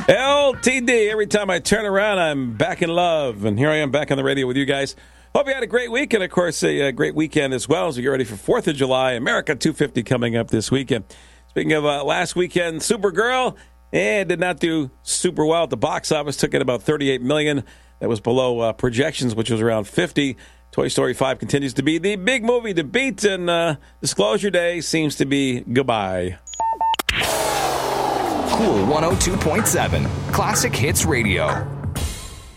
LTD. Every time I turn around, I'm back in love. And here I am back on the radio with you guys. Hope you had a great week and, of course, a great weekend as well as we get ready for 4th of July. America 250 coming up this weekend. Speaking of last weekend, Supergirl did not do super well at the box office. Took in about $38 million. That was below projections, which was around 50. Toy Story 5 continues to be the big movie to beat, and Disclosure Day seems to be goodbye. Cool 102.7 Classic Hits Radio.